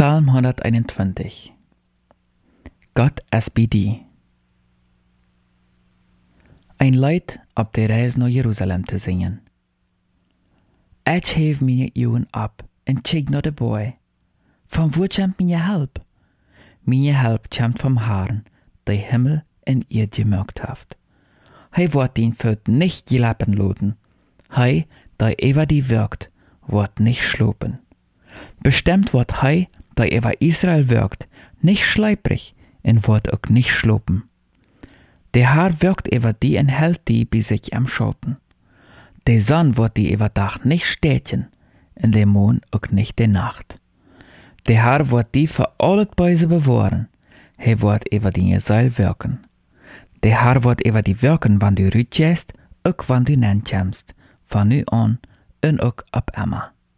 Psalm 121. Gott is bij die. Een lied op de reis naar Jeruzalem te zingen. Ik heef mijn ogen op en kijk naar de boy. Van waar komt mijn help? Mijn help komt vom Herrn, der Himmel en eerd gemaakt heeft. Hij wordt den Voet nicht gelappen laten. Hij, der over die wirkt, wordt nicht slopen. Bestimmt wordt hij, der over Israel wirkt, nicht schleiprig en wordt ook nicht slopen. Der Herr wirkt over die en hält die bij zich am Schoten. De Sonne wordt die over Dag nicht steten, en de Mond ook nicht de Nacht. Der Herr wordt die voor al het Böse bewahren. Hij wordt over die Seil wirken. Der Herr wordt over die wirken, wann du rütjest, ook wann du nennt jamst, van nu aan en ook op immer.